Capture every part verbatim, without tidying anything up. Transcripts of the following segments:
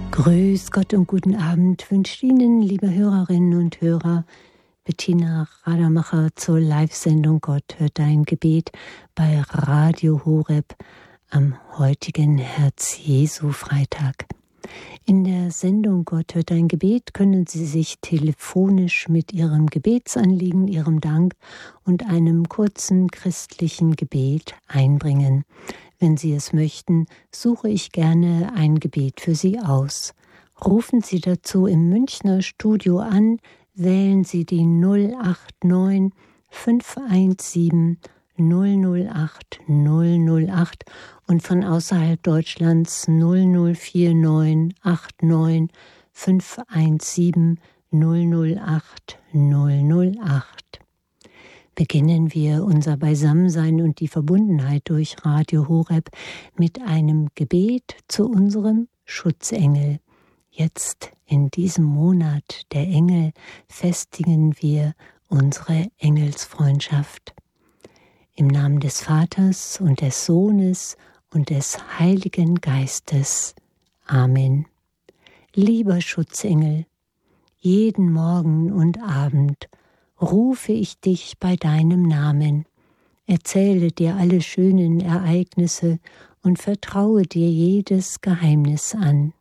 Grüß Gott und guten Abend wünscht Ihnen, liebe Hörerinnen und Hörer, Bettina Rademacher zur Live-Sendung Gott hört dein Gebet bei Radio Horeb am heutigen Herz-Jesu-Freitag. In der Sendung Gott hört dein Gebet können Sie sich telefonisch mit Ihrem Gebetsanliegen, Ihrem Dank und einem kurzen christlichen Gebet einbringen. Wenn Sie es möchten, suche ich gerne ein Gebet für Sie aus. Rufen Sie dazu im Münchner Studio an, wählen Sie die null acht neun fünf eins sieben null null acht null null acht und von außerhalb Deutschlands null null vier neun acht neun fünf eins sieben null null acht null null acht. Beginnen wir unser Beisammensein und die Verbundenheit durch Radio Horeb mit einem Gebet zu unserem Schutzengel. Jetzt in diesem Monat der Engel festigen wir unsere Engelsfreundschaft. Im Namen des Vaters und des Sohnes und des Heiligen Geistes. Amen. Lieber Schutzengel, jeden Morgen und Abend rufe ich dich bei deinem Namen, erzähle dir alle schönen Ereignisse und vertraue dir jedes Geheimnis an.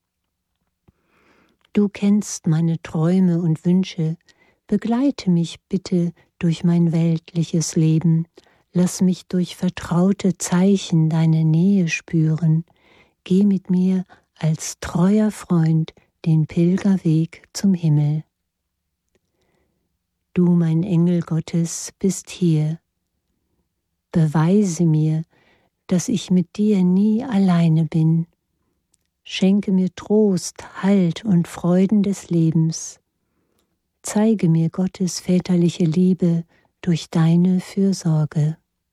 Du kennst meine Träume und Wünsche, begleite mich bitte durch mein weltliches Leben, lass mich durch vertraute Zeichen deine Nähe spüren, geh mit mir als treuer Freund den Pilgerweg zum Himmel. Du, mein Engel Gottes, bist hier. Beweise mir, dass ich mit dir nie alleine bin. Schenke mir Trost, Halt und Freuden des Lebens. Zeige mir Gottes väterliche Liebe durch deine Fürsorge.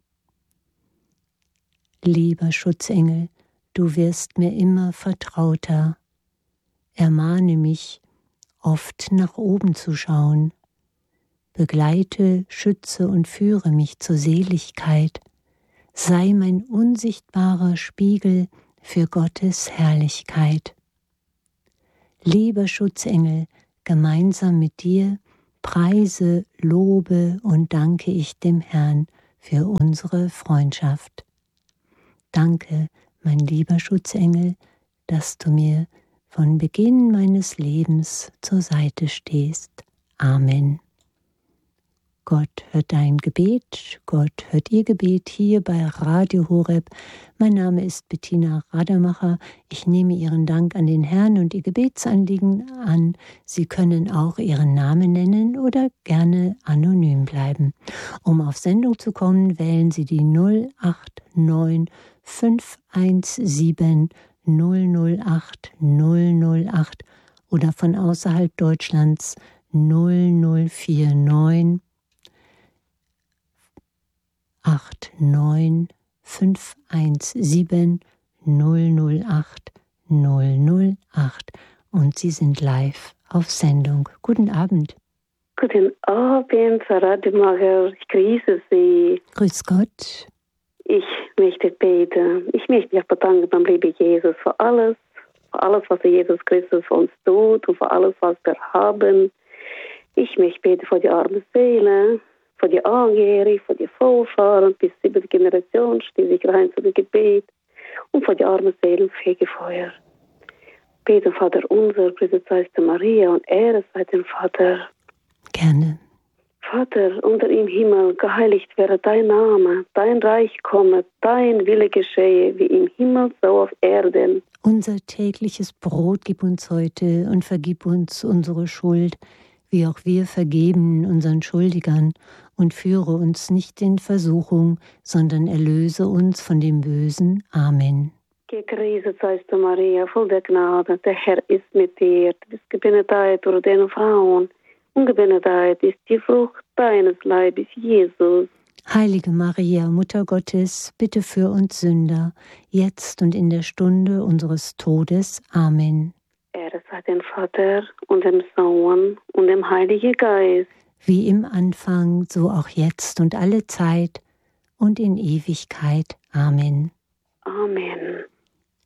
Lieber Schutzengel, du wirst mir immer vertrauter. Ermahne mich, oft nach oben zu schauen. Begleite, schütze und führe mich zur Seligkeit. Sei mein unsichtbarer Spiegel für Gottes Herrlichkeit. Lieber Schutzengel, gemeinsam mit dir preise, lobe und danke ich dem Herrn für unsere Freundschaft. Danke, mein lieber Schutzengel, dass du mir von Beginn meines Lebens zur Seite stehst. Amen. Gott hört dein Gebet, Gott hört ihr Gebet hier bei Radio Horeb. Mein Name ist Bettina Rademacher. Ich nehme Ihren Dank an den Herrn und Ihr Gebetsanliegen an. Sie können auch Ihren Namen nennen oder gerne anonym bleiben. Um auf Sendung zu kommen, wählen Sie die null acht neun fünf eins sieben null null acht null null acht oder von außerhalb Deutschlands null null vier neun acht neun fünf eins sieben null null acht null null acht und Sie sind live auf Sendung. Guten Abend. Guten Abend, Frau Rademacher. Ich grüße Sie. Grüß Gott. Ich möchte beten. Ich möchte mich bedanken beim lieben Jesus für alles, für alles, was Jesus Christus für uns tut und für alles, was wir haben. Ich möchte beten für die arme Seele, für die Angehörigen, für die Vorfahren, bis siebte Generation, stehe sich rein zu dem Gebet und für die armen Seelen Fegefeuer. Beten, Vater unser, gepriesen seist du Maria und Ehre sei dem Vater. Gerne. Vater, unter im Himmel, geheiligt werde dein Name, dein Reich komme, dein Wille geschehe, wie im Himmel, so auf Erden. Unser tägliches Brot gib uns heute und vergib uns unsere Schuld, wie auch wir vergeben unseren Schuldigern. Und führe uns nicht in Versuchung, sondern erlöse uns von dem Bösen. Amen. Gegrüßet seist du, Maria, voll der Gnade. Der Herr ist mit dir. Du bist gebenedeit unter den Frauen. Und gebenedeit ist die Frucht deines Leibes, Jesus. Heilige Maria, Mutter Gottes, bitte für uns Sünder, jetzt und in der Stunde unseres Todes. Amen. Ehre sei dem Vater und dem Sohn und dem Heiligen Geist. Wie im Anfang, so auch jetzt und alle Zeit und in Ewigkeit. Amen. Amen.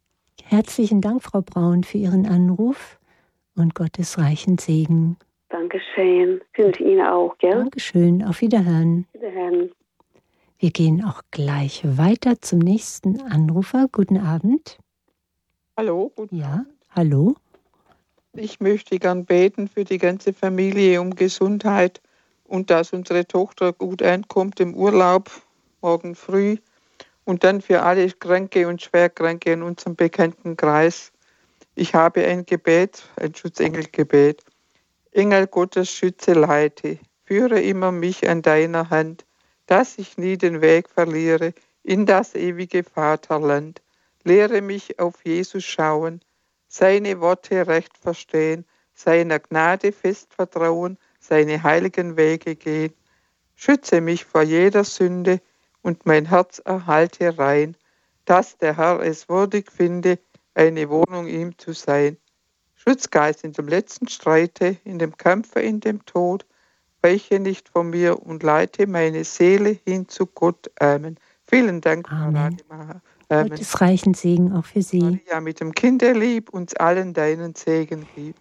Herzlichen Dank, Frau Braun, für Ihren Anruf und Gottes reichen Segen. Dankeschön. Wünsche Ihnen auch, gell? Dankeschön. Auf Wiederhören. Wiederhören. Wir gehen auch gleich weiter zum nächsten Anrufer. Guten Abend. Hallo, guten Ja, Abend. hallo. Ich möchte gern beten für die ganze Familie um Gesundheit und dass unsere Tochter gut ankommt im Urlaub morgen früh und dann für alle Kranke und Schwerkranke in unserem bekannten Kreis. Ich habe ein Gebet, ein Schutzengelgebet. Engel Gottes, schütze, leite, führe immer mich an deiner Hand, dass ich nie den Weg verliere in das ewige Vaterland. Lehre mich auf Jesus schauen, seine Worte recht verstehen, seiner Gnade fest vertrauen, seine heiligen Wege gehen. Schütze mich vor jeder Sünde und mein Herz erhalte rein, dass der Herr es würdig finde, eine Wohnung ihm zu sein. Schutzgeist in dem letzten Streite, in dem Kampfe, in dem Tod, weiche nicht von mir und leite meine Seele hin zu Gott. Amen. Vielen Dank, Amen. Frau Rademacher. Amen. Gottes reichen Segen auch für Sie. Maria, mit dem Kinderlieb uns allen deinen Segen gib.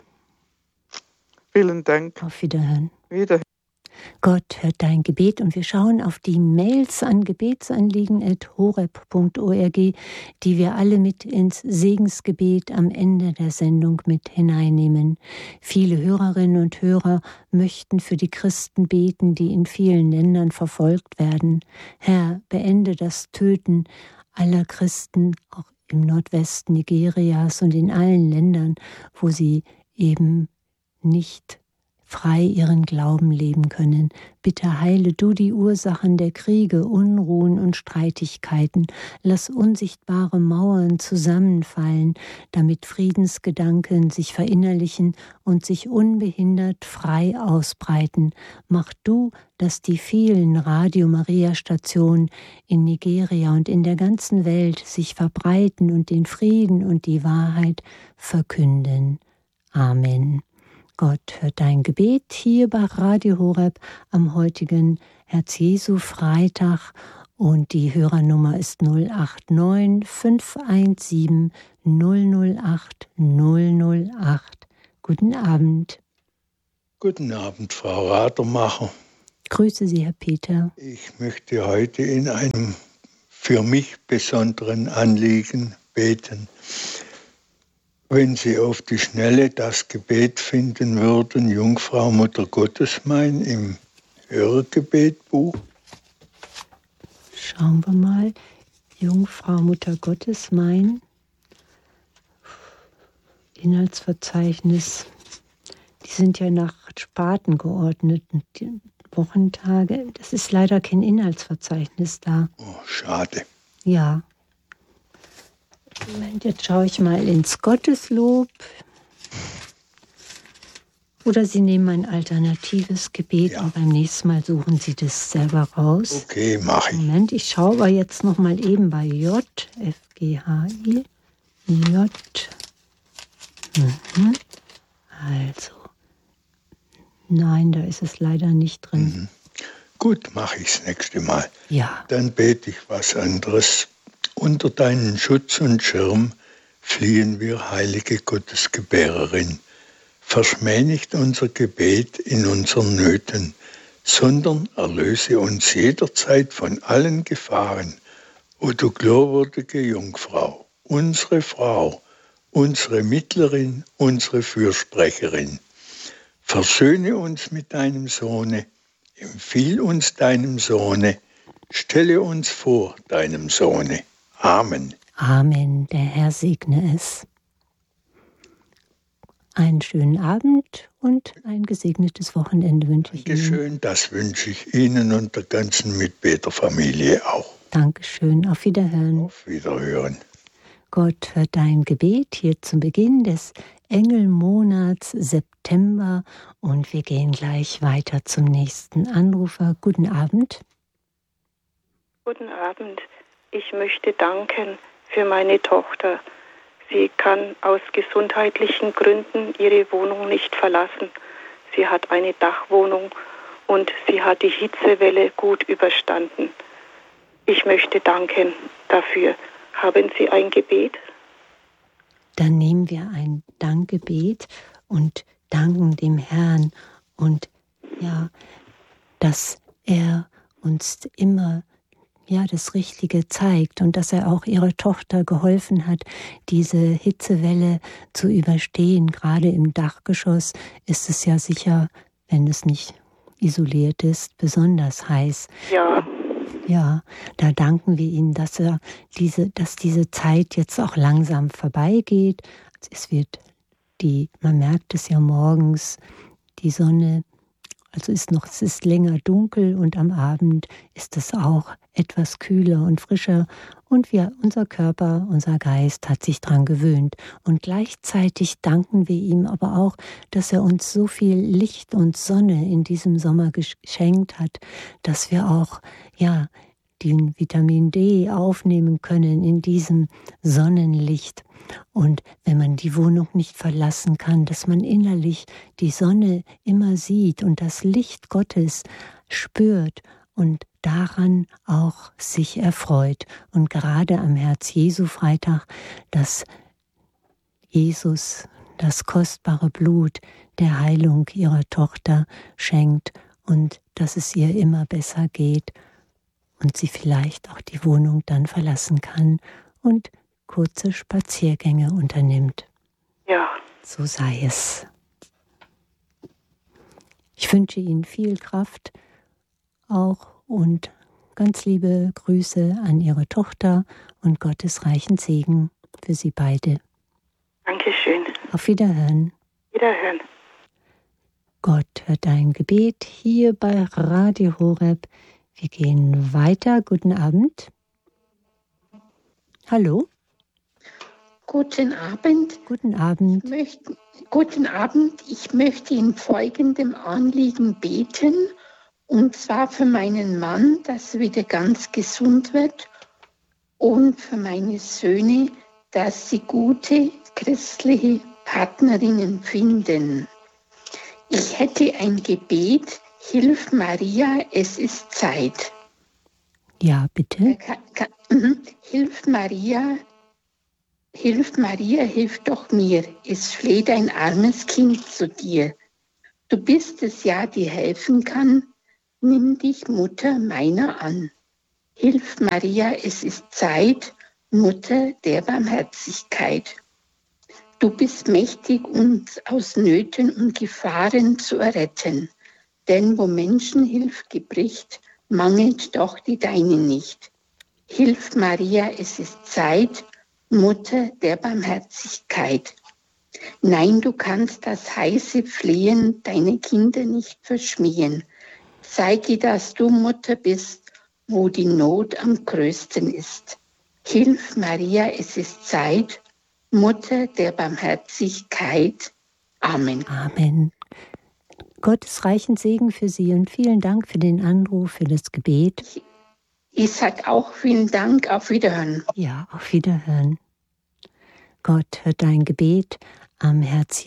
Vielen Dank. Auf Wiederhören. Wiederhören. Gott hört dein Gebet und wir schauen auf die Mails an gebetsanliegen at horeb punkt org, die wir alle mit ins Segensgebet am Ende der Sendung mit hineinnehmen. Viele Hörerinnen und Hörer möchten für die Christen beten, die in vielen Ländern verfolgt werden. Herr, beende das Töten aller Christen, auch im Nordwesten Nigerias und in allen Ländern, wo sie eben nicht frei ihren Glauben leben können. Bitte heile du die Ursachen der Kriege, Unruhen und Streitigkeiten. Lass unsichtbare Mauern zusammenfallen, damit Friedensgedanken sich verinnerlichen und sich unbehindert frei ausbreiten. Mach du, dass die vielen Radio-Maria-Stationen in Nigeria und in der ganzen Welt sich verbreiten und den Frieden und die Wahrheit verkünden. Amen. Gott hört dein Gebet hier bei Radio Horeb am heutigen Herz-Jesu-Freitag und die Hörernummer ist null acht neun fünf eins sieben null null acht null null acht. Guten Abend. Guten Abend, Frau Rademacher. Grüße Sie, Herr Peter. Ich möchte heute in einem für mich besonderen Anliegen beten. Wenn Sie auf die Schnelle das Gebet finden würden, Jungfrau Mutter Gottesmein im Hörgebetbuch. Schauen wir mal. Jungfrau Mutter Gottesmein. Inhaltsverzeichnis. Die sind ja nach Sparten geordnet. Die Wochentage. Das ist leider kein Inhaltsverzeichnis da. Oh, schade. Ja. Moment, jetzt schaue ich mal ins Gotteslob. Oder Sie nehmen ein alternatives Gebet Ja. und beim nächsten Mal suchen Sie das selber raus. Okay, mache ich. Moment, ich schaue aber jetzt noch mal eben bei J, F G H I, J. Mhm. Also, nein, da ist es leider nicht drin. Mhm. Gut, mache ich das nächste Mal. Ja. Dann bete ich was anderes. Unter deinen Schutz und Schirm fliehen wir, heilige Gottesgebärerin. Verschmäh nicht unser Gebet in unseren Nöten, sondern erlöse uns jederzeit von allen Gefahren. O du glorwürdige Jungfrau, unsere Frau, unsere Mittlerin, unsere Fürsprecherin. Versöhne uns mit deinem Sohne, empfiehl uns deinem Sohne, stelle uns vor deinem Sohne. Amen. Amen, der Herr segne es. Einen schönen Abend und ein gesegnetes Wochenende wünsche ich Ihnen. Dankeschön, das wünsche ich Ihnen und der ganzen Mitbeterfamilie auch. Dankeschön, auf Wiederhören. Auf Wiederhören. Gott hört dein Gebet hier zum Beginn des Engelmonats September und wir gehen gleich weiter zum nächsten Anrufer. Guten Abend. Guten Abend. Ich möchte danken für meine Tochter. Sie kann aus gesundheitlichen Gründen ihre Wohnung nicht verlassen. Sie hat eine Dachwohnung und sie hat die Hitzewelle gut überstanden. Ich möchte danken dafür. Haben Sie ein Gebet? dann nehmen wir ein Dankgebet und danken dem Herrn und ja, dass er uns immer ja das Richtige zeigt und dass er auch ihrer Tochter geholfen hat, diese Hitzewelle zu überstehen. Gerade im Dachgeschoss ist es ja sicher, wenn es nicht isoliert ist, besonders heiß. Ja. Ja, da danken wir ihm, dass er diese, dass diese Zeit jetzt auch langsam vorbeigeht. Es wird die, man merkt es ja morgens, die Sonne, also ist noch, es ist länger dunkel und am Abend ist es auch etwas kühler und frischer und wir, unser Körper, unser Geist hat sich dran gewöhnt. Und gleichzeitig danken wir ihm aber auch, dass er uns so viel Licht und Sonne in diesem Sommer geschenkt hat, dass wir auch, ja, den Vitamin D aufnehmen können in diesem Sonnenlicht. Und wenn man die Wohnung nicht verlassen kann, dass man innerlich die Sonne immer sieht und das Licht Gottes spürt und daran auch sich erfreut. Und gerade am Herz-Jesu-Freitag, dass Jesus das kostbare Blut der Heilung ihrer Tochter schenkt und dass es ihr immer besser geht und sie vielleicht auch die Wohnung dann verlassen kann und kurze Spaziergänge unternimmt. Ja. So sei es. Ich wünsche Ihnen viel Kraft auch und ganz liebe Grüße an Ihre Tochter und Gottes reichen Segen für Sie beide. Dankeschön. Auf Wiederhören. Wiederhören. Gott hört dein Gebet hier bei Radio Horeb. Wir gehen weiter. Guten Abend. Hallo. Guten Abend. Guten Abend. Ich möchte, guten Abend. Ich möchte in folgendem Anliegen beten, und zwar für meinen Mann, dass er wieder ganz gesund wird, und für meine Söhne, dass sie gute christliche Partnerinnen finden. Ich hätte ein Gebet: Hilf Maria, es ist Zeit. Ja, bitte. Kann, kann, Hilf Maria, Hilf Maria, hilf doch mir. Es fleht ein armes Kind zu dir. Du bist es ja, die helfen kann. Nimm dich, Mutter meiner, an. Hilf Maria, es ist Zeit, Mutter der Barmherzigkeit. Du bist mächtig, uns aus Nöten und Gefahren zu erretten. Denn wo Menschenhilf gebricht, mangelt doch die deine nicht. Hilf Maria, es ist Zeit, Mutter der Barmherzigkeit. Nein, du kannst das heiße Flehen deine Kinder nicht verschmähen. Zeige, dass du Mutter bist, wo die Not am größten ist. Hilf Maria, es ist Zeit, Mutter der Barmherzigkeit. Amen. Amen. Gottes reichen Segen für Sie und vielen Dank für den Anruf, für das Gebet. Ich, ich sage auch vielen Dank, auf Wiederhören. Ja, auf Wiederhören. Gott hört dein Gebet am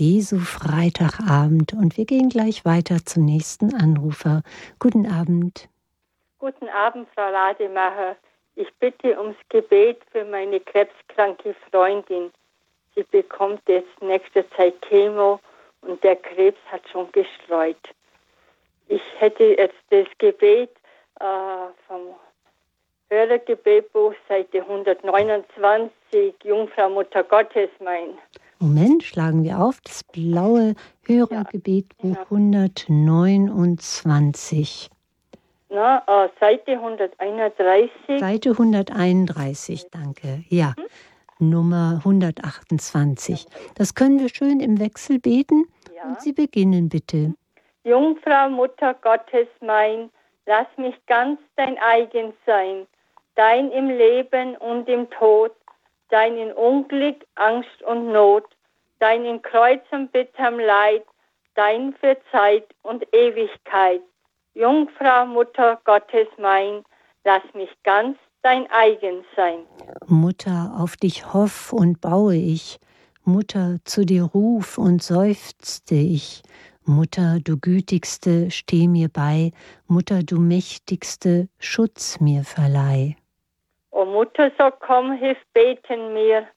Herz-Jesu-Freitagabend und wir gehen gleich weiter zum nächsten Anrufer. Guten Abend. Guten Abend, Frau Rademacher. Ich bitte ums Gebet für meine krebskranke Freundin. Sie bekommt jetzt nächste Zeit Chemo und der Krebs hat schon gestreut. Ich hätte jetzt das Gebet äh, vom Hörergebetbuch, Seite hundertneunundzwanzig, Jungfrau Mutter Gottes mein. Moment, schlagen wir auf, das blaue Hörergebetbuch ja, hundertneunundzwanzig. Na, äh, Seite hunderteinunddreißig. Seite hunderteinunddreißig, danke. Ja, hm? Nummer hundertachtundzwanzig. Das können wir schön im Wechsel beten. Ja. Und Sie beginnen bitte. Jungfrau Mutter Gottes mein, lass mich ganz dein eigen sein, dein im Leben und im Tod, dein in Unglück, Angst und Not, dein in Kreuz und bitterem Leid, dein für Zeit und Ewigkeit. Jungfrau Mutter Gottes mein, lass mich ganz dein eigen sein. Mutter, auf dich hoff und baue ich, Mutter, zu dir ruf und seufzte ich. Mutter, du Gütigste, steh mir bei, Mutter, du Mächtigste, Schutz mir verleih. O Mutter, so komm, hilf beten mir,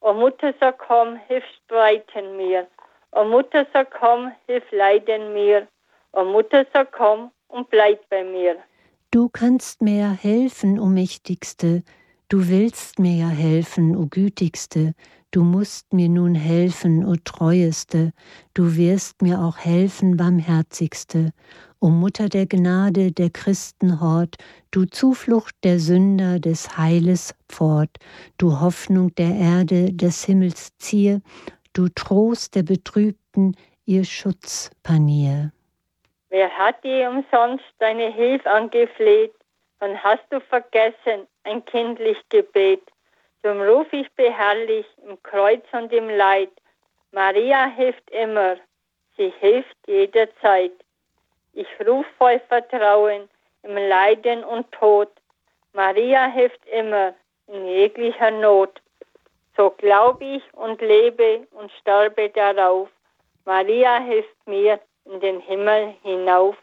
O Mutter, so komm, hilf Streiten mir. O Mutter, so komm, hilf Leiden mir. O Mutter, so komm und bleib bei mir. Du kannst mir ja helfen, o Mächtigste. Du willst mir ja helfen, o Gütigste. Du musst mir nun helfen, o Treueste. Du wirst mir auch helfen, Barmherzigste. O Mutter der Gnade, der Christenhort, du Zuflucht der Sünder, des Heiles Pfort, du Hoffnung der Erde, des Himmels Zier, du Trost der Betrübten, ihr Schutzpanier. Wer hat dir umsonst deine Hilfe angefleht, und hast du vergessen ein kindlich Gebet? Drum ruf ich beharrlich im Kreuz und im Leid. Maria hilft immer, sie hilft jederzeit. Ich ruf voll Vertrauen im Leiden und Tod. Maria hilft immer in jeglicher Not. So glaube ich und lebe und sterbe darauf. Maria hilft mir in den Himmel hinauf.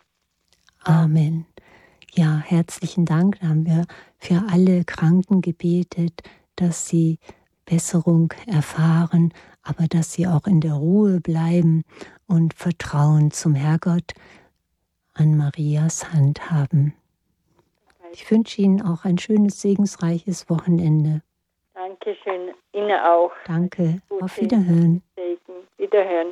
Amen. Ja, herzlichen Dank. Da haben wir für alle Kranken gebetet, dass sie Besserung erfahren, aber dass sie auch in der Ruhe bleiben und Vertrauen zum Herrgott an Marias Hand haben. Ich wünsche Ihnen auch ein schönes, segensreiches Wochenende. Dankeschön. Ihnen auch. Danke. Gute Auf Wiederhören. Segen. Wiederhören.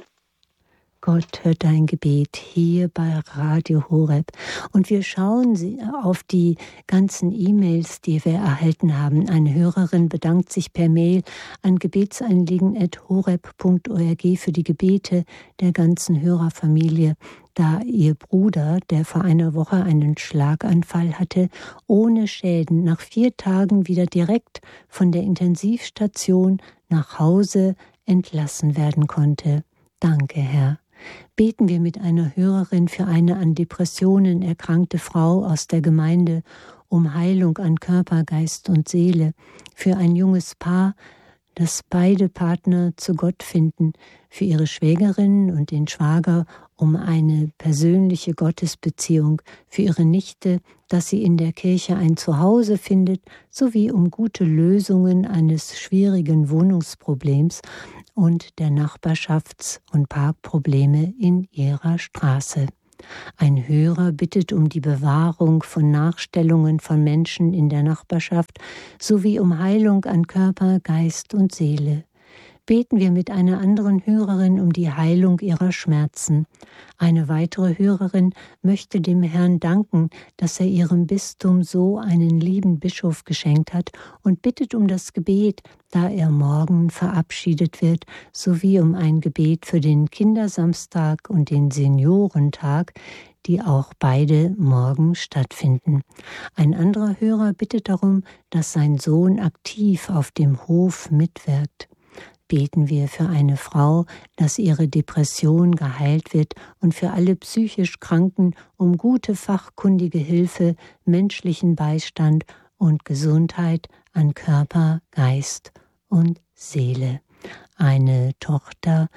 Gott hört dein Gebet hier bei Radio Horeb. Und wir schauen auf die ganzen E-Mails, die wir erhalten haben. Eine Hörerin bedankt sich per Mail an gebetsanliegen at horeb punkt org für die Gebete der ganzen Hörerfamilie, da ihr Bruder, der vor einer Woche einen Schlaganfall hatte, ohne Schäden nach vier Tagen wieder direkt von der Intensivstation nach Hause entlassen werden konnte. Danke, Herr. Beten wir mit einer Hörerin für eine an Depressionen erkrankte Frau aus der Gemeinde um Heilung an Körper, Geist und Seele, für ein junges Paar, dass beide Partner zu Gott finden, für ihre Schwägerin und den Schwager um eine persönliche Gottesbeziehung, für ihre Nichte, dass sie in der Kirche ein Zuhause findet, sowie um gute Lösungen eines schwierigen Wohnungsproblems und der Nachbarschafts- und Parkprobleme in ihrer Straße. Ein Hörer bittet um die Bewahrung von Nachstellungen von Menschen in der Nachbarschaft sowie um Heilung an Körper, Geist und Seele. Beten wir mit einer anderen Hörerin um die Heilung ihrer Schmerzen. Eine weitere Hörerin möchte dem Herrn danken, dass er ihrem Bistum so einen lieben Bischof geschenkt hat und bittet um das Gebet, da er morgen verabschiedet wird, sowie um ein Gebet für den Kindersamstag und den Seniorentag, die auch beide morgen stattfinden. Ein anderer Hörer bittet darum, dass sein Sohn aktiv auf dem Hof mitwirkt. Beten wir für eine Frau, dass ihre Depression geheilt wird und für alle psychisch Kranken um gute fachkundige Hilfe, menschlichen Beistand und Gesundheit an Körper, Geist und Seele. Eine Tochter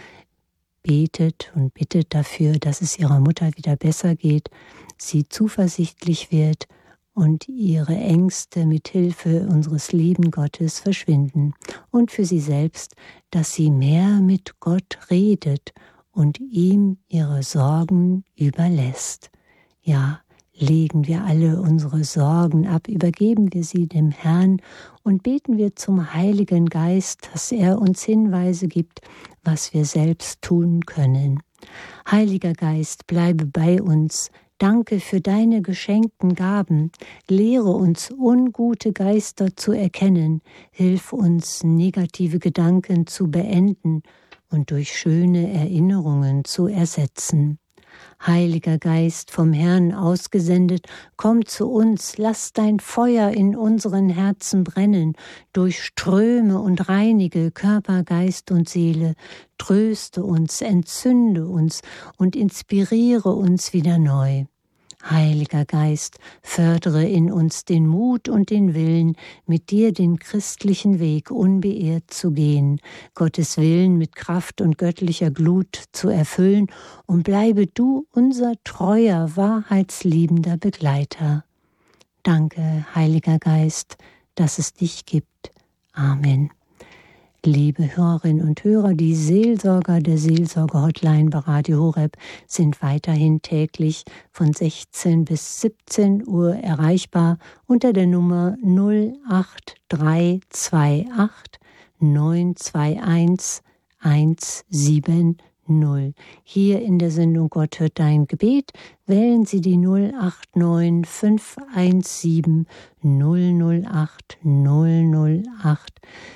betet und bittet dafür, dass es ihrer Mutter wieder besser geht, sie zuversichtlich wird und ihre Ängste mit Hilfe unseres lieben Gottes verschwinden, und für sie selbst, dass sie mehr mit Gott redet und ihm ihre Sorgen überlässt. Ja, legen wir alle unsere Sorgen ab, übergeben wir sie dem Herrn und beten wir zum Heiligen Geist, dass er uns Hinweise gibt, was wir selbst tun können. Heiliger Geist, bleibe bei uns. Danke für deine geschenkten Gaben. Lehre uns, ungute Geister zu erkennen. Hilf uns, negative Gedanken zu beenden und durch schöne Erinnerungen zu ersetzen. Heiliger Geist, vom Herrn ausgesendet, komm zu uns, lass dein Feuer in unseren Herzen brennen, durchströme und reinige Körper, Geist und Seele, tröste uns, entzünde uns und inspiriere uns wieder neu. Heiliger Geist, fördere in uns den Mut und den Willen, mit dir den christlichen Weg unbeirrt zu gehen, Gottes Willen mit Kraft und göttlicher Glut zu erfüllen, und bleibe du unser treuer, wahrheitsliebender Begleiter. Danke, Heiliger Geist, dass es dich gibt. Amen. Liebe Hörerinnen und Hörer, die Seelsorger der Seelsorger-Hotline bei Radio Horeb sind weiterhin täglich von sechzehn bis siebzehn Uhr erreichbar unter der Nummer null acht drei zwei acht neun zwei eins eins sieben null. Hier in der Sendung Gott hört dein Gebet wählen Sie die null acht neun fünf eins sieben null null acht null null acht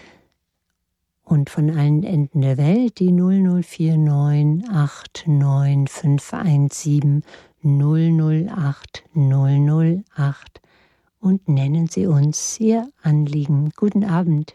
und von allen Enden der Welt die null null vier neun acht neun fünf eins sieben null null acht null null acht und nennen Sie uns Ihr Anliegen. Guten Abend.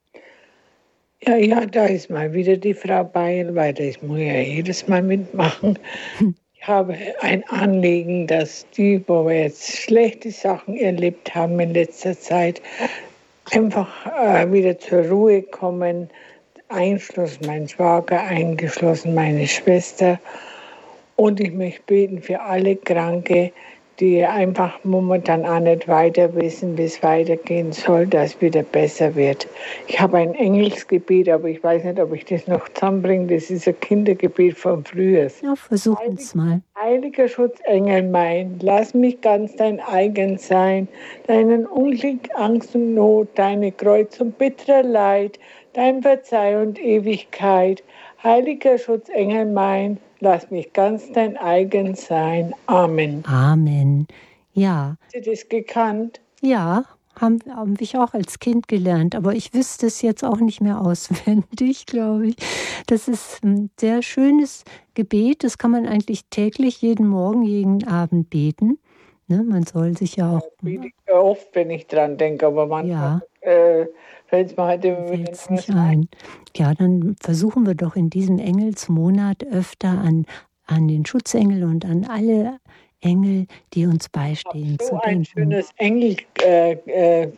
Ja, ja, da ist mal wieder die Frau Beil, weil ich muss ja jedes Mal mitmachen. Ich habe ein Anliegen, dass die, wo wir jetzt schlechte Sachen erlebt haben in letzter Zeit, einfach äh, wieder zur Ruhe kommen, eingeschlossen mein Schwager, eingeschlossen meine Schwester. Und ich möchte beten für alle Kranke, die einfach momentan auch nicht weiter wissen, wie es weitergehen soll, dass es wieder besser wird. Ich habe ein Engelsgebet, aber ich weiß nicht, ob ich das noch zusammenbringe. Das ist ein Kindergebet von früher. Ja, versuchen es mal. Heiliger Schutzengel mein, lass mich ganz dein eigen sein, deinen Unglück, Angst und Not, deine Kreuz und bitterer Leid, dein Verzeih und Ewigkeit. Heiliger Schutzengel mein, lass mich ganz dein eigen sein. Amen. Amen. Ja. Hast du das gekannt? Ja, haben, haben ich auch als Kind gelernt, aber ich wüsste es jetzt auch nicht mehr auswendig, glaube ich. Das ist ein sehr schönes Gebet, das kann man eigentlich täglich, jeden Morgen, jeden Abend beten. Ne, man soll sich ja auch... Ja, bete ich oft, wenn ich dran denke, aber manchmal ja. äh, fällt es mir halt immer wieder nicht ein. Ja, dann versuchen wir doch in diesem Engelsmonat öfter an, an den Schutzengel und an alle Engel, die uns beistehen. Ich habe so ein schönes Engelbuch, äh, äh,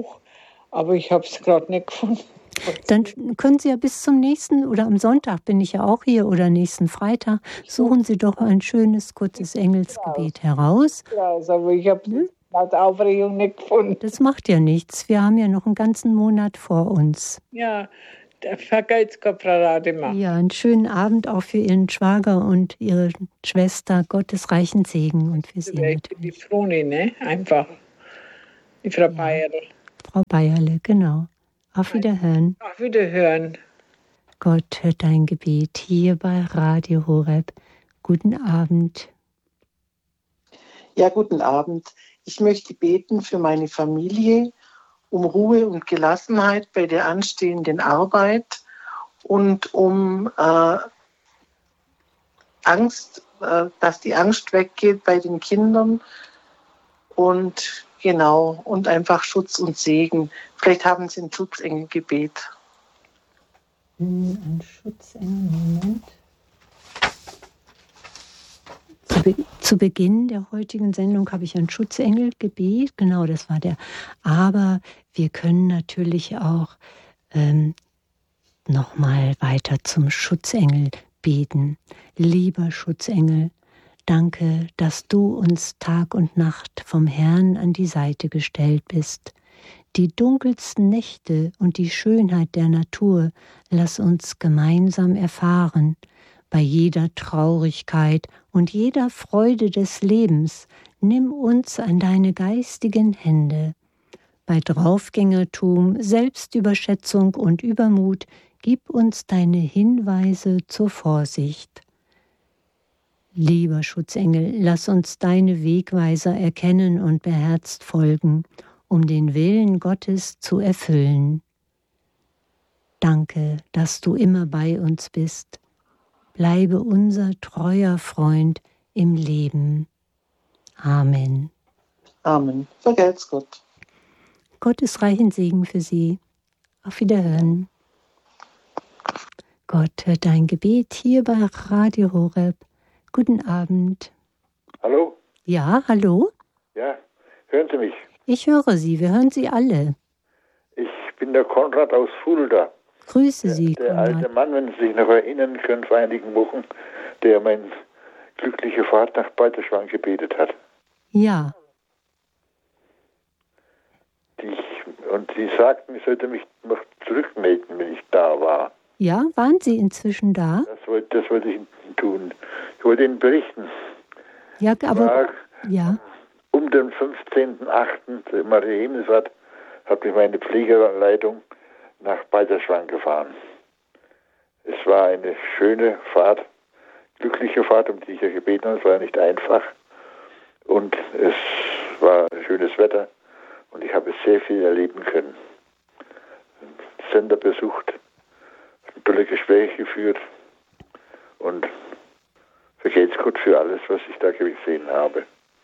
aber ich habe es gerade nicht gefunden. Dann können Sie ja bis zum nächsten, oder am Sonntag bin ich ja auch hier, oder nächsten Freitag, suchen Sie doch ein schönes, kurzes Engelsgebet heraus. Ja, aber ich habe es aus Aufregung nicht gefunden. Das macht ja nichts. Wir haben ja noch einen ganzen Monat vor uns. Ja, der vergeht's Frau Rademacher. Ja, einen schönen Abend auch für Ihren Schwager und Ihre Schwester. Gottes reichen Segen und für Sie natürlich. Die Froni, ne? Einfach. Die Frau ja. Bayerle. Frau Bayerle, genau. Auf Wiederhören. Auf Wiederhören. Gott hört dein Gebet hier bei Radio Horeb. Guten Abend. Ja, guten Abend. Ich möchte beten für meine Familie, um Ruhe und Gelassenheit bei der anstehenden Arbeit und um äh, Angst, äh, dass die Angst weggeht bei den Kindern und genau, und einfach Schutz und Segen. Vielleicht haben Sie ein Schutzengelgebet. Ein Schutzengel, Moment. Zu, Be- zu Beginn der heutigen Sendung habe ich ein Schutzengelgebet, genau, das war der. Aber wir können natürlich auch ähm, nochmal weiter zum Schutzengel beten. Lieber Schutzengel, danke, dass du uns Tag und Nacht vom Herrn an die Seite gestellt bist. Die dunkelsten Nächte und die Schönheit der Natur lass uns gemeinsam erfahren. Bei jeder Traurigkeit und jeder Freude des Lebens nimm uns an deine geistigen Hände. Bei Draufgängertum, Selbstüberschätzung und Übermut gib uns deine Hinweise zur Vorsicht. Lieber Schutzengel, lass uns deine Wegweiser erkennen und beherzt folgen, um den Willen Gottes zu erfüllen. Danke, dass du immer bei uns bist. Bleibe unser treuer Freund im Leben. Amen. Amen. Vergelt's Gott. Gottes reichen Segen für Sie. Auf Wiederhören. Gott hört dein Gebet hier bei Radio Horeb. Guten Abend. Hallo? Ja, hallo? Ja, hören Sie mich? Ich höre Sie, wir hören Sie alle. Ich bin der Konrad aus Fulda. Grüße Sie, Der, der Konrad. alte Mann, wenn Sie sich noch erinnern können, vor einigen Wochen, der mein glückliche Fahrt nach Balderschwang gebetet hat. Ja. Ich, Und sie sagten, ich sollte mich noch zurückmelden, wenn ich da war. Ja, waren Sie inzwischen da? Das wollte, das wollte ich tun. Ich wollte Ihnen berichten. Ja, aber... War, ja. Um den fünfzehnten achten Maria Himmelfahrt hat mich meine Pflegeleitung nach Balderschwang gefahren. Es war eine schöne Fahrt, glückliche Fahrt, um die ich ja gebeten habe. Es war ja nicht einfach. Und es war schönes Wetter und ich habe sehr viel erleben können. Sender besucht, tolle Gespräche geführt und vergelt's Gott für alles, was ich da gesehen habe.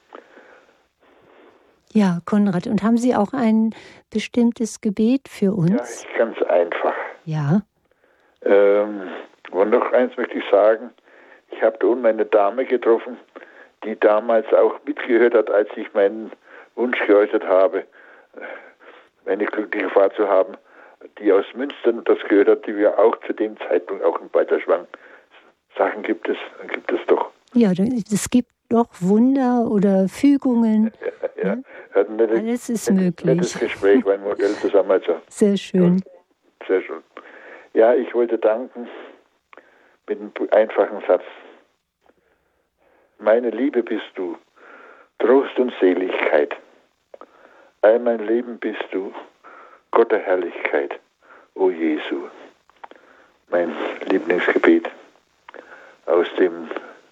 Ja, Konrad, und haben Sie auch ein bestimmtes Gebet für uns? Ja, ganz einfach. Ja. Ähm, und noch eins möchte ich sagen, ich habe da unten eine Dame getroffen, die damals auch mitgehört hat, als ich meinen Wunsch geäußert habe, eine glückliche Fahrt zu haben, die aus Münster das gehört hat, die wir auch zu dem Zeitpunkt auch in Balderschwang. Sachen gibt es, gibt es doch. Ja, es gibt doch Wunder oder Fügungen. Ja, ja. Nette, alles ist nettes, möglich. Nettes Gespräch, mein Modell zusammen. Also. Sehr schön. Sehr schön. Ja, ich wollte danken mit einem einfachen Satz. Meine Liebe bist du, Trost und Seligkeit. All mein Leben bist du, Gott der Herrlichkeit, o Jesu. Mein Lieblingsgebet aus dem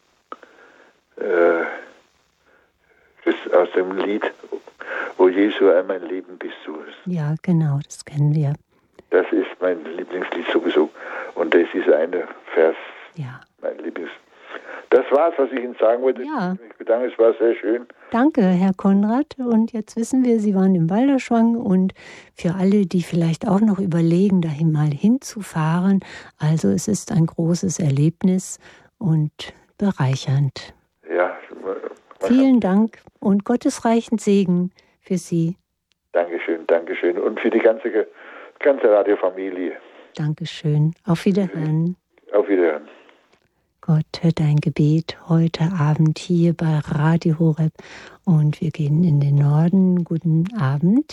äh, aus dem Lied O Jesu, all mein Leben bist du. Ja, genau, das kennen wir. Das ist mein Lieblingslied sowieso. Und das ist eine Vers, ja. Mein Lieblings. Das war's, was ich Ihnen sagen wollte. Ja. Ich bedanke mich, es war sehr schön. Danke, Herr Konrad. Und jetzt wissen wir, Sie waren im Balderschwang. Und für alle, die vielleicht auch noch überlegen, dahin mal hinzufahren, also es ist ein großes Erlebnis und bereichernd. Ja. Vielen Dank und gottesreichen Segen für Sie. Dankeschön, Dankeschön. Und für die ganze, ganze Radiofamilie. Dankeschön. Auf Wiederhören. Auf Wiederhören. Gott hört dein Gebet heute Abend hier bei Radio Horeb. Und wir gehen in den Norden. Guten Abend.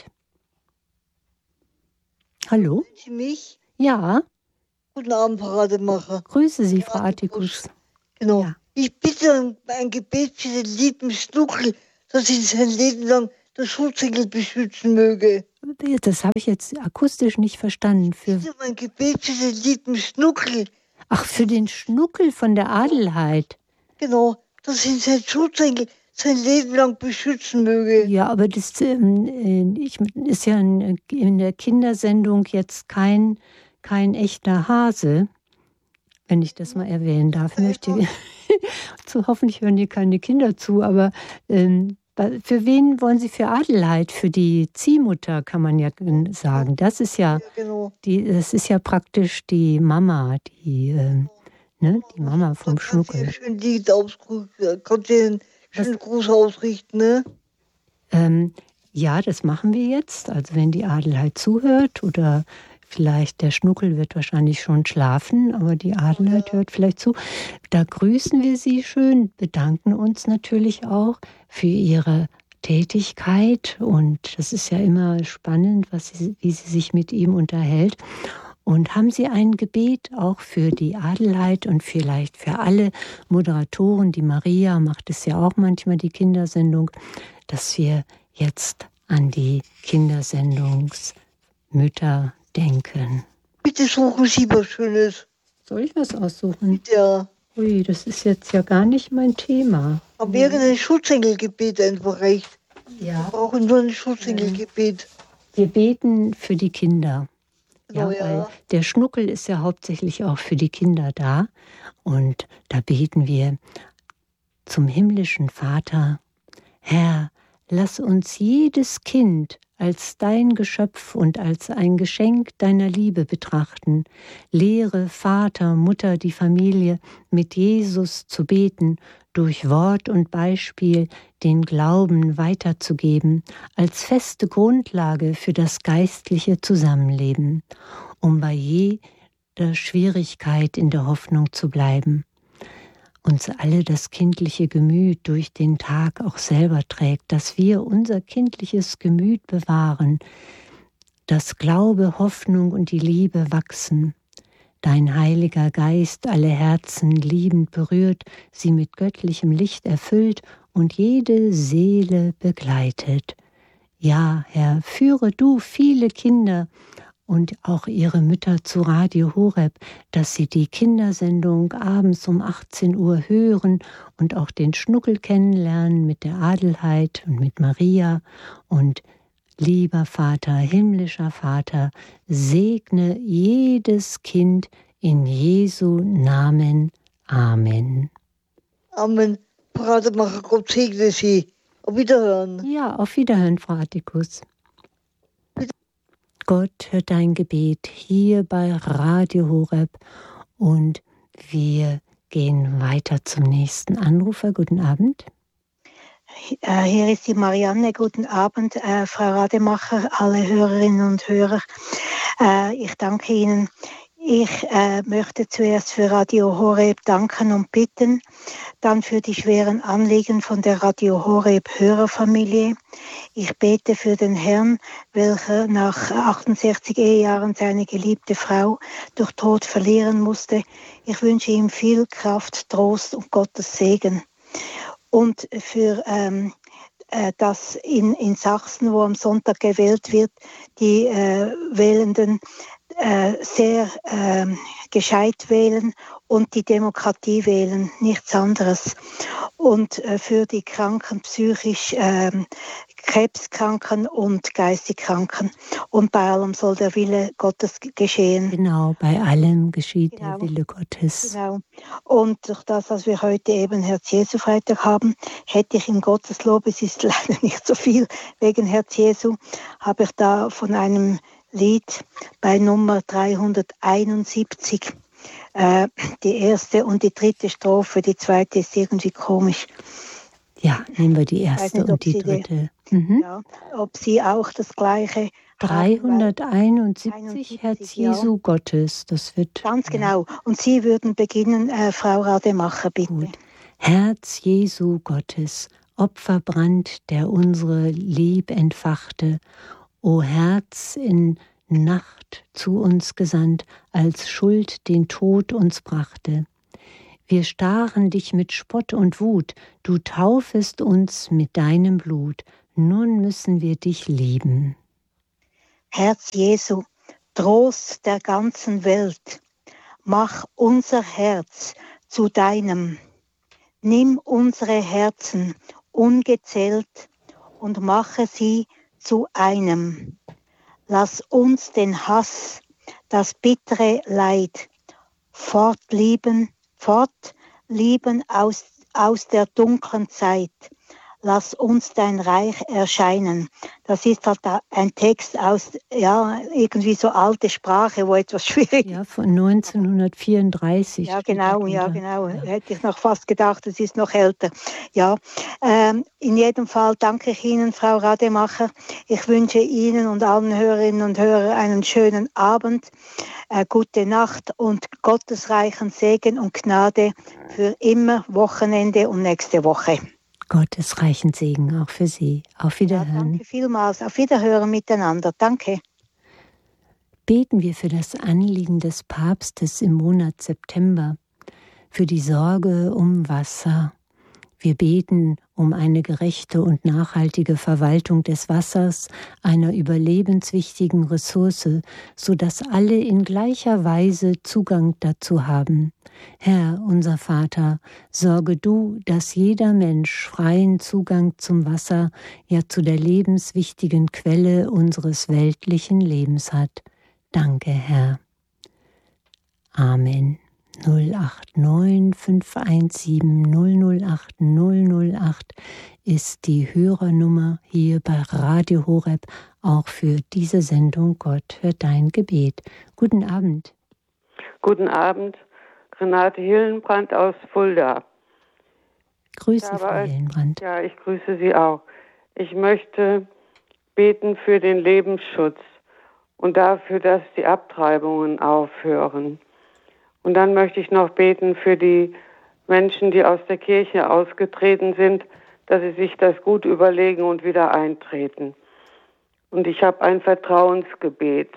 Hallo? Sie mich? Ja. Guten Abend, Frau Rademacher. Grüße Sie, Frau Artikus. Genau. Ja. Ich bitte um ein Gebet für den lieben Schnuckel, dass ihn sein Leben lang der Schutzengel beschützen möge. Das habe ich jetzt akustisch nicht verstanden. Für Ich bitte um ein Gebet für den lieben Schnuckel. Ach, für den Schnuckel von der Adelheid. Genau, dass ihn sein Schutzengel sein Leben lang beschützen möge. Ja, aber das ähm, ich, ist ja in, in der Kindersendung jetzt kein, kein echter Hase. Wenn ich das mal erwähnen darf, möchte ich. zu, hoffentlich hören hier keine Kinder zu, aber ähm, für wen wollen Sie für Adelheid? Für die Ziehmutter kann man ja sagen. Das ist ja, Ja, genau. die, das ist ja praktisch die Mama, die, äh, ne, die Mama vom Schnuckel. Schön Lied ausrichten, kannst du einen schönen Gruß ausrichten, ne? Ähm, ja, das machen wir jetzt. Also wenn die Adelheid zuhört oder vielleicht der Schnuckel wird wahrscheinlich schon schlafen, aber die Adelheid hört vielleicht zu. Da grüßen wir Sie schön, bedanken uns natürlich auch für Ihre Tätigkeit. Und das ist ja immer spannend, was sie, wie sie sich mit ihm unterhält. Und haben Sie ein Gebet auch für die Adelheid und vielleicht für alle Moderatoren? Die Maria macht es ja auch manchmal, die Kindersendung, dass wir jetzt an die Kindersendungsmütter denken. Bitte suchen Sie was Schönes. Soll ich was aussuchen? Ja. Ui, das ist jetzt ja gar nicht mein Thema. Aber irgendein Schutzengelgebet einfach reicht. Ja. Wir brauchen nur ein Schutzengelgebet. Wir beten für die Kinder. Genau, Ja, ja. weil der Schnuckel ist ja hauptsächlich auch für die Kinder da. Und da beten wir zum himmlischen Vater: Herr, lass uns jedes Kind als dein Geschöpf und als ein Geschenk deiner Liebe betrachten. Lehre Vater, Mutter, die Familie, mit Jesus zu beten, durch Wort und Beispiel den Glauben weiterzugeben, als feste Grundlage für das geistliche Zusammenleben, um bei jeder Schwierigkeit in der Hoffnung zu bleiben. Uns alle das kindliche Gemüt durch den Tag auch selber trägt, dass wir unser kindliches Gemüt bewahren, dass Glaube, Hoffnung und die Liebe wachsen. Dein Heiliger Geist alle Herzen liebend berührt, sie mit göttlichem Licht erfüllt und jede Seele begleitet. Ja, Herr, führe du viele Kinder und auch ihre Mütter zu Radio Horeb, dass sie die Kindersendung abends um achtzehn Uhr hören und auch den Schnuckel kennenlernen mit der Adelheid und mit Maria. Und lieber Vater, himmlischer Vater, segne jedes Kind in Jesu Namen. Amen. Amen. Rademacher, Gott segne Sie. Auf Wiederhören. Ja, auf Wiederhören, Frau Attikus. Gott hört dein Gebet hier bei Radio Horeb und wir gehen weiter zum nächsten Anrufer. Guten Abend. Äh, hier ist die Marianne. Guten Abend, äh, Frau Rademacher, alle Hörerinnen und Hörer. Äh, ich danke Ihnen. Ich äh, möchte zuerst für Radio Horeb danken und bitten, dann für die schweren Anliegen von der Radio Horeb Hörerfamilie. Ich bete für den Herrn, welcher nach achtundsechzig Ehejahren seine geliebte Frau durch Tod verlieren musste. Ich wünsche ihm viel Kraft, Trost und Gottes Segen. Und für ähm, äh, das in, in Sachsen, wo am Sonntag gewählt wird, die äh, Wählenden äh, sehr äh, gescheit wählen und die Demokratie wählen, nichts anderes. Und äh, für die Kranken, psychisch äh, Krebskranken und geistig Kranken. Und bei allem soll der Wille Gottes geschehen. Genau, bei allem geschieht genau. der Wille Gottes. Genau. Und durch das, dass wir heute eben Herz-Jesu-Freitag haben, hätte ich im Gotteslob, es ist leider nicht so viel wegen Herz-Jesu, habe ich da von einem Lied bei Nummer dreihunderteinundsiebzig äh, die erste und die dritte Strophe, die zweite ist irgendwie komisch. Ja, nehmen wir die erste nicht, und die dritte. Mhm. Ja, ob sie auch das gleiche dreihunderteinundsiebzig, Herz Jesu ja. Gottes, das wird... Ganz genau. Und Sie würden beginnen, äh, Frau Rademacher, bitte. Gut. Herz Jesu Gottes, Opferbrand, der unsere Lieb entfachte, o Herz in Nacht zu uns gesandt, als Schuld den Tod uns brachte. Wir starren dich mit Spott und Wut, du taufest uns mit deinem Blut, nun müssen wir dich lieben. Herz Jesu, Trost der ganzen Welt, mach unser Herz zu deinem. Nimm unsere Herzen ungezählt und mache sie zu einem. Lass uns den Hass, das bittere Leid fortlieben, fortlieben aus, aus der dunklen Zeit. Lass uns dein Reich erscheinen. Das ist halt ein Text aus, ja, irgendwie so alte Sprache, wo etwas schwierig ist. Ja, von neunzehnhundertvierunddreißig. Ja, genau, ja, genau. Ja. Hätte ich noch fast gedacht, es ist noch älter. Ja, ähm, in jedem Fall danke ich Ihnen, Frau Rademacher. Ich wünsche Ihnen und allen Hörerinnen und Hörern einen schönen Abend, äh, gute Nacht und gottesreichen Segen und Gnade für immer, Wochenende und nächste Woche. Gottes reichen Segen auch für Sie. Auf Wiederhören. Ja, danke vielmals. Auf Wiederhören miteinander. Danke. Beten wir für das Anliegen des Papstes im Monat September, für die Sorge um Wasser. Wir beten um eine gerechte und nachhaltige Verwaltung des Wassers, einer überlebenswichtigen Ressource, sodass alle in gleicher Weise Zugang dazu haben. Herr, unser Vater, sorge du, dass jeder Mensch freien Zugang zum Wasser, ja zu der lebenswichtigen Quelle unseres weltlichen Lebens hat. Danke, Herr. Amen. null acht neun fünf eins sieben null null acht null null acht ist die Hörernummer hier bei Radio Horeb, auch für diese Sendung Gott hört dein Gebet. Guten Abend. Guten Abend, Renate Hillenbrand aus Fulda. Grüße, ja, Frau Hillenbrand. Ja, ich grüße Sie auch. Ich möchte beten für den Lebensschutz und dafür, dass die Abtreibungen aufhören. Und dann möchte ich noch beten für die Menschen, die aus der Kirche ausgetreten sind, dass sie sich das gut überlegen und wieder eintreten. Und ich habe ein Vertrauensgebet.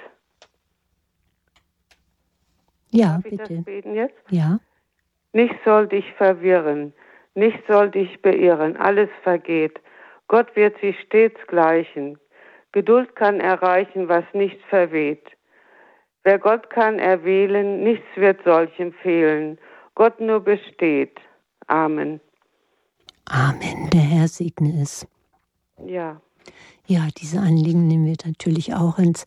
Ja, Darf ich bitte. das beten jetzt? Ja. Nichts soll dich verwirren, nichts soll dich beirren, alles vergeht. Gott wird sich stets gleichen. Geduld kann erreichen, was nicht verweht. Wer Gott kann erwählen, nichts wird solchem fehlen. Gott nur besteht. Amen. Amen. Der Herr segne es. Ja. Ja, diese Anliegen nehmen wir natürlich auch ins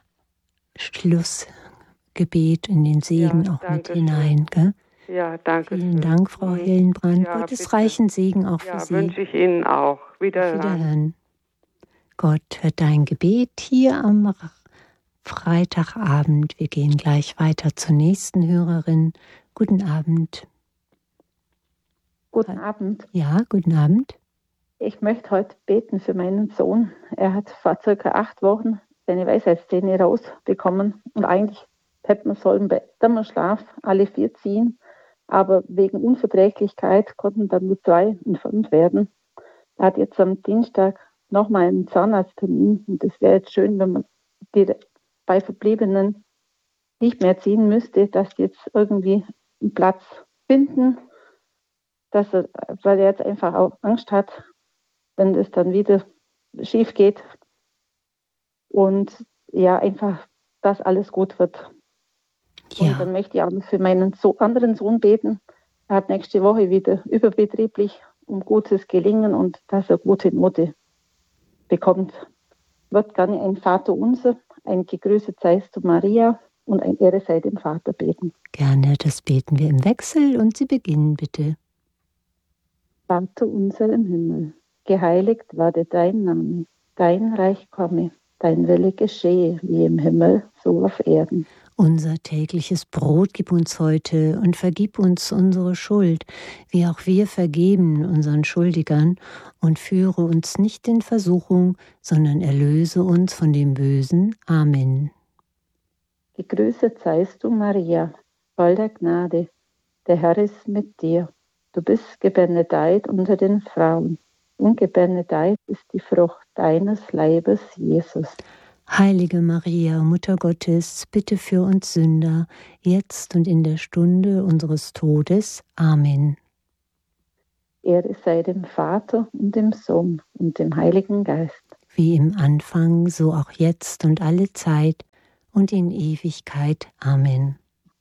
Schlussgebet, in den Segen Ja, auch mit danke hinein. Gell? Ja, danke Vielen schön. Dank, Frau Hillenbrand. Ja, Gottes bitte. reichen Segen auch Ja, für Sie. wünsche ich Ihnen auch. Auf Wiederhören. Wiederhören. Gott hört dein Gebet hier am Freitagabend. Wir gehen gleich weiter zur nächsten Hörerin. Guten Abend. Guten Abend. Ja, guten Abend. Ich möchte heute beten für meinen Sohn. Er hat vor circa acht Wochen seine Weisheitszähne rausbekommen und eigentlich hätte man sollen bei Dämmerschlaf alle vier ziehen, aber wegen Unverträglichkeit konnten dann nur zwei entfernt werden. Er hat jetzt am Dienstag nochmal einen Zahnarzttermin und es wäre jetzt schön, wenn man die bei Verbliebenen nicht mehr ziehen müsste, dass die jetzt irgendwie einen Platz finden, dass er, weil er jetzt einfach auch Angst hat, wenn das dann wieder schief geht. Und ja, einfach, dass alles gut wird. Ja. Und dann möchte ich auch noch für meinen so anderen Sohn beten. Er hat nächste Woche wieder überbetrieblich um gutes Gelingen und dass er gute Note bekommt. Wird gerne ein Vaterunser, ein Gegrüßet seist du Maria und ein Ehre sei dem Vater beten. Gerne, das beten wir im Wechsel und Sie beginnen bitte. Vater unser im Himmel, geheiligt werde dein Name, dein Reich komme, dein Wille geschehe, wie im Himmel, so auf Erden. Unser tägliches Brot gib uns heute und vergib uns unsere Schuld, wie auch wir vergeben unseren Schuldigern, und führe uns nicht in Versuchung, sondern erlöse uns von dem Bösen. Amen. Gegrüßet seist du, Maria, voll der Gnade, der Herr ist mit dir. Du bist gebenedeit unter den Frauen, und gebenedeit ist die Frucht deines Leibes, Jesus. Heilige Maria, Mutter Gottes, bitte für uns Sünder, jetzt und in der Stunde unseres Todes. Amen. Ehre sei dem Vater und dem Sohn und dem Heiligen Geist. Wie im Anfang, so auch jetzt und alle Zeit und in Ewigkeit. Amen.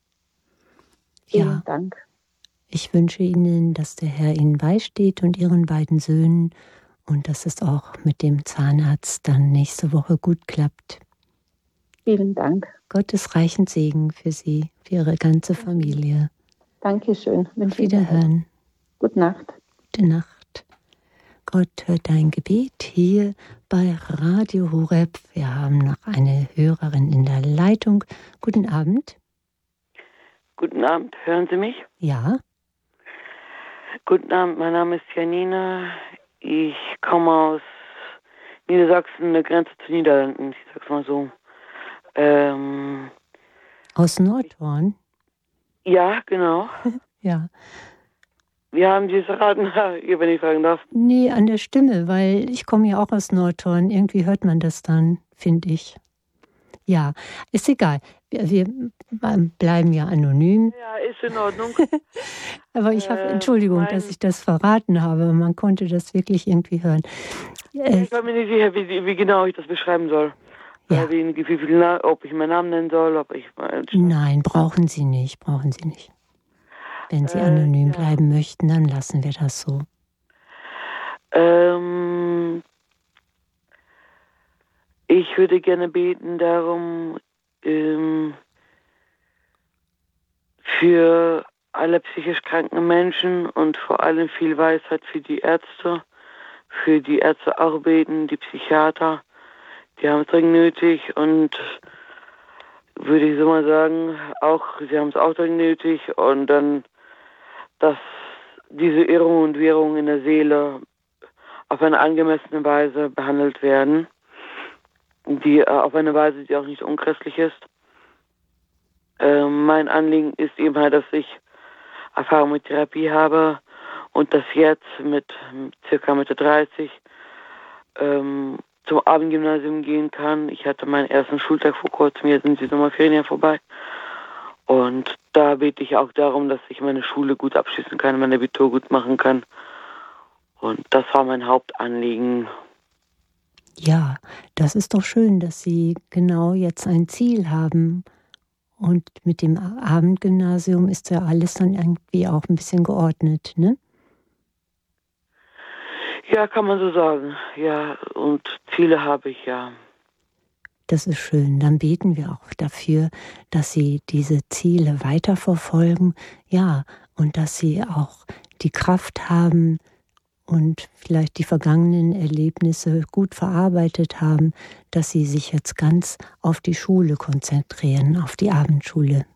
Vielen Ja, Dank. ich wünsche Ihnen, dass der Herr Ihnen beisteht und Ihren beiden Söhnen und dass es auch mit dem Zahnarzt dann nächste Woche gut klappt. Vielen Dank. Gottes reichen Segen für Sie, für Ihre ganze Familie. Dankeschön. Auf Wiederhören. Gute Nacht. Gute Nacht. Gott hört dein Gebet hier bei Radio Horeb. Wir haben noch eine Hörerin in der Leitung. Guten Abend. Guten Abend, hören Sie mich? Ja. Guten Abend, mein Name ist Janina. Ich komme aus Niedersachsen, der Grenze zu Niederlanden, ich sag's mal so. Ähm, Aus Nordhorn? Ja, genau. Ja. Wie haben Sie es erraten, wenn ich fragen darf? Nee, an der Stimme, weil ich komme ja auch aus Nordhorn. Irgendwie hört man das dann, finde ich. Ja, ist egal. Wir, wir bleiben ja anonym. Ja, ist in Ordnung. Aber ich habe, äh, Entschuldigung, mein, dass ich das verraten habe. Man konnte das wirklich irgendwie hören. Äh, ich bin mir nicht sicher, wie, wie genau ich das beschreiben soll. Ja. Wie, wie viel, ob ich meinen Namen nennen soll, ob ich... Nein, brauchen Sie nicht, brauchen Sie nicht. Wenn Sie anonym äh, ja. bleiben möchten, dann lassen wir das so. Ähm, ich würde gerne beten darum, ähm, für alle psychisch kranken Menschen und vor allem viel Weisheit für die Ärzte, für die Ärzte auch beten, die Psychiater, die haben es dringend nötig und würde ich so mal sagen, auch sie haben es auch dringend nötig und dann, dass diese Irrungen und Wirrungen in der Seele auf eine angemessene Weise behandelt werden, die äh, auf eine Weise, die auch nicht unchristlich ist. Äh, mein Anliegen ist eben halt, dass ich Erfahrung mit Therapie habe und dass jetzt mit circa Mitte dreißig ähm, zum Abendgymnasium gehen kann. Ich hatte meinen ersten Schultag vor kurzem, jetzt sind die Sommerferien vorbei. Und da bete ich auch darum, dass ich meine Schule gut abschließen kann, mein Abitur gut machen kann. Und das war mein Hauptanliegen. Ja, das ist doch schön, dass Sie genau jetzt ein Ziel haben. Und mit dem Abendgymnasium ist ja alles dann irgendwie auch ein bisschen geordnet, ne? Ja, kann man so sagen. Ja, und Ziele habe ich, ja. Das ist schön. Dann beten wir auch dafür, dass Sie diese Ziele weiterverfolgen. Ja, und dass Sie auch die Kraft haben und vielleicht die vergangenen Erlebnisse gut verarbeitet haben, dass Sie sich jetzt ganz auf die Schule konzentrieren, auf die Abendschule.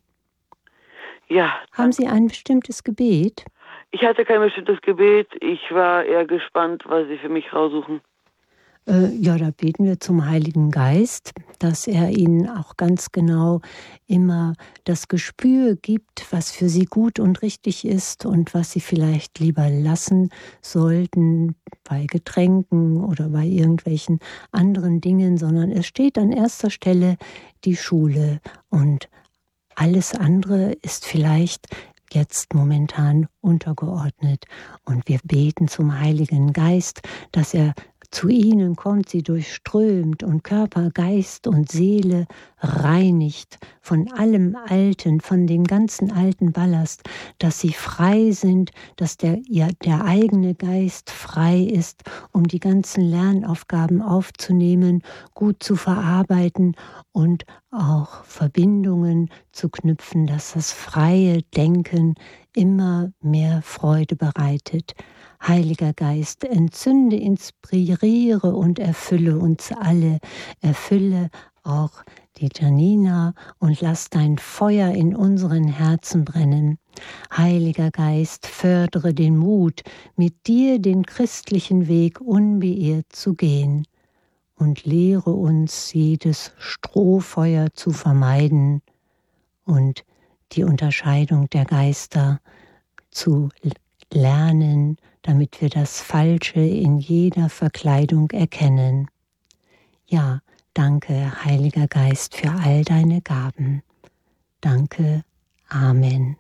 Ja. Haben Sie ein bestimmtes Gebet? Ich hatte kein bestimmtes Gebet. Ich war eher gespannt, was Sie für mich raussuchen. Äh, ja, da beten wir zum Heiligen Geist, dass er Ihnen auch ganz genau immer das Gespür gibt, was für Sie gut und richtig ist und was Sie vielleicht lieber lassen sollten bei Getränken oder bei irgendwelchen anderen Dingen, sondern es steht an erster Stelle die Schule und alles andere ist vielleicht jetzt momentan untergeordnet. Und wir beten zum Heiligen Geist, dass er zu ihnen kommt, sie durchströmt und Körper, Geist und Seele reinigt von allem Alten, von dem ganzen alten Ballast, dass sie frei sind, dass der, ja, der eigene Geist frei ist, um die ganzen Lernaufgaben aufzunehmen, gut zu verarbeiten und auch Verbindungen zu knüpfen, dass das freie Denken immer mehr Freude bereitet. Heiliger Geist, entzünde, inspiriere und erfülle uns alle. Erfülle auch die Janina und lass dein Feuer in unseren Herzen brennen. Heiliger Geist, fördere den Mut, mit dir den christlichen Weg unbeirrt zu gehen und lehre uns, jedes Strohfeuer zu vermeiden und die Unterscheidung der Geister zu lernen, damit wir das Falsche in jeder Verkleidung erkennen. Ja, danke, Heiliger Geist, für all deine Gaben. Danke, Amen.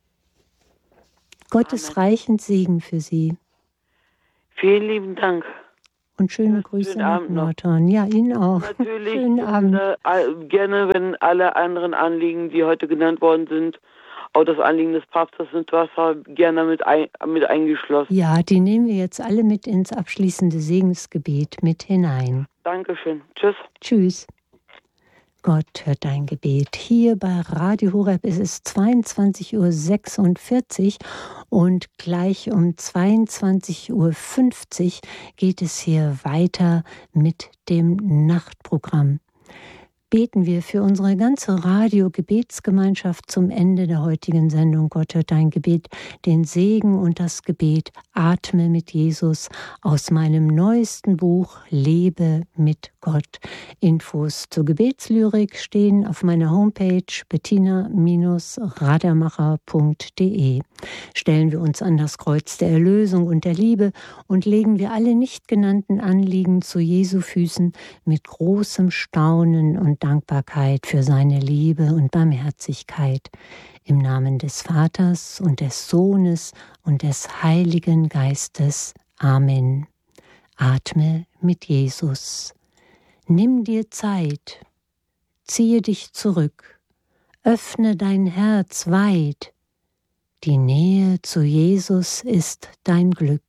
Gottes reichen Segen für Sie. Vielen lieben Dank. Und schöne Grüße nach Nordhorn. Ja, Ihnen auch. Natürlich. Schönen Abend. Äh, gerne, wenn alle anderen Anliegen, die heute genannt worden sind, auch das Anliegen des Papstes und Wasser gerne mit, ein, mit eingeschlossen. Ja, die nehmen wir jetzt alle mit ins abschließende Segensgebet mit hinein. Dankeschön. Tschüss. Tschüss. Gott hört dein Gebet. Hier bei Radio Horeb ist es zweiundzwanzig Uhr sechsundvierzig und gleich um zweiundzwanzig Uhr fünfzig geht es hier weiter mit dem Nachtprogramm. Beten wir für unsere ganze Radio-Gebetsgemeinschaft zum Ende der heutigen Sendung Gott hört dein Gebet, den Segen und das Gebet Atme mit Jesus aus meinem neuesten Buch Lebe mit Gott. Infos zur Gebetslyrik stehen auf meiner Homepage bettina Bindestrich radermacher Punkt de. Stellen wir uns an das Kreuz der Erlösung und der Liebe und legen wir alle nicht genannten Anliegen zu Jesu Füßen mit großem Staunen und Dankbarkeit für seine Liebe und Barmherzigkeit. Im Namen des Vaters und des Sohnes und des Heiligen Geistes. Amen. Atme mit Jesus. Nimm dir Zeit. Ziehe dich zurück. Öffne dein Herz weit. Die Nähe zu Jesus ist dein Glück.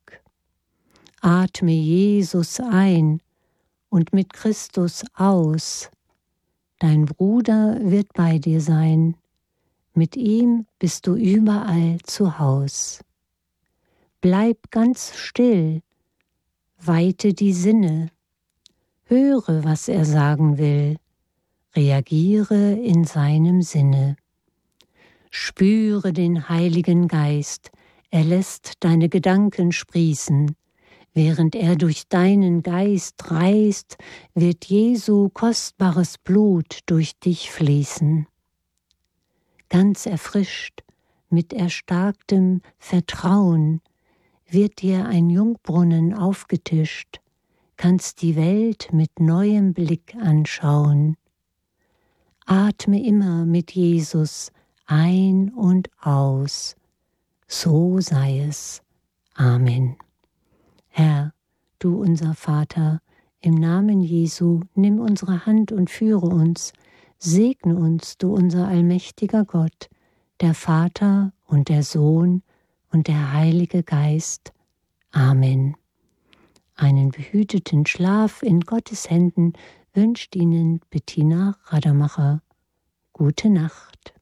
Atme Jesus ein und mit Christus aus. Dein Bruder wird bei dir sein, mit ihm bist du überall zu Haus. Bleib ganz still, weite die Sinne, höre, was er sagen will, reagiere in seinem Sinne. Spüre den Heiligen Geist, er lässt deine Gedanken sprießen. Während er durch deinen Geist reist, wird Jesu kostbares Blut durch dich fließen. Ganz erfrischt, mit erstarktem Vertrauen, wird dir ein Jungbrunnen aufgetischt, kannst die Welt mit neuem Blick anschauen. Atme immer mit Jesus ein und aus. So sei es. Amen. Herr, du unser Vater, im Namen Jesu, nimm unsere Hand und führe uns. Segne uns, du unser allmächtiger Gott, der Vater und der Sohn und der Heilige Geist. Amen. Einen behüteten Schlaf in Gottes Händen wünscht Ihnen Bettina Rademacher. Gute Nacht.